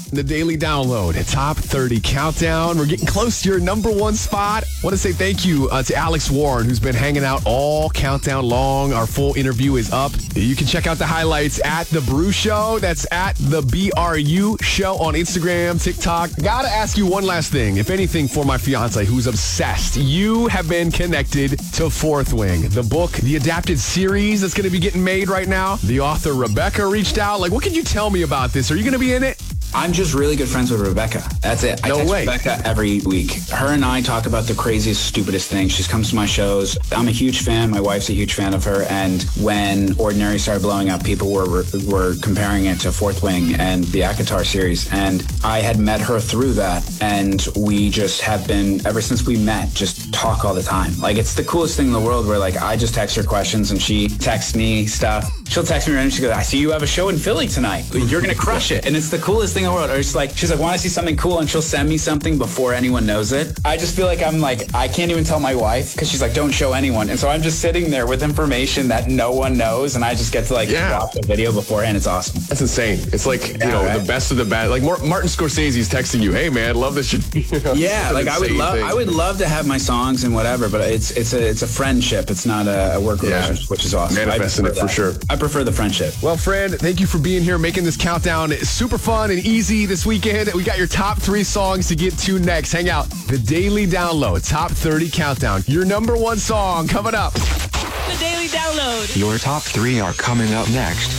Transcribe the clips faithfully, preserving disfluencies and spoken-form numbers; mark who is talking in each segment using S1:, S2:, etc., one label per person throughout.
S1: The Daily Download, a top thirty countdown. We're getting close to your number one spot. Want to say thank you uh, to Alex Warren, who's been hanging out all countdown long. Our full interview is up. You can check out the highlights at The Brew Show. That's at The B R U Show on Instagram, TikTok. Gotta ask you one last thing. If anything, for my fiance, who's obsessed, you have been connected to Fourth Wing, the book, the adapted series that's going to be getting made right now. The author, Rebecca, reached out. Like, what can you tell me about this? Are you going to be in it?
S2: I'm just really good friends with Rebecca. That's it. I
S1: No
S2: text
S1: way.
S2: Rebecca every week. Her and I talk about the craziest, stupidest things. She comes to my shows. I'm a huge fan. My wife's a huge fan of her. And when Ordinary started blowing up, people were were comparing it to Fourth Wing and the ACOTAR series. And I had met her through that. And we just have been, ever since we met, just talk all the time. Like, it's the coolest thing in the world where, like, I just text her questions and she texts me stuff. She'll text me and she goes, I see you have a show in Philly tonight. You're going to crush it. And it's the coolest thing in the world. Or it's like, she's like, want to see something cool? And she'll send me something before anyone knows it. I just feel like I'm like, I can't even tell my wife because she's like, don't show anyone. And so I'm just sitting there with information that no one knows. And I just get to like
S1: Yeah.
S2: watch the video beforehand. It's awesome.
S1: That's insane. It's like, you know,
S2: right?
S1: the best of the bad. Like Mar- Martin Scorsese's texting you, hey, man, love this shit. You know,
S2: Yeah,
S1: it's
S2: like
S1: an
S2: I would
S1: insane
S2: love,
S1: thing.
S2: I would love to have my songs and whatever, but it's it's a it's a friendship. It's not a, a work
S1: Yeah.
S2: relationship, which is awesome. I
S1: Manifesting
S2: prefer
S1: it for
S2: that.
S1: sure.
S2: I prefer the friendship.
S1: Well, friend, thank you for being here, making this countdown super fun and easy this weekend. We got your top three songs to get to next. Hang out. The Daily Download, top thirty countdown. Your number one song coming up.
S3: The Daily Download.
S4: Your top three are coming up next.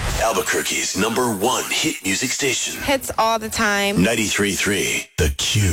S5: Albuquerque's number one hit music station.
S6: Hits all the time.
S5: ninety-three point three The Q.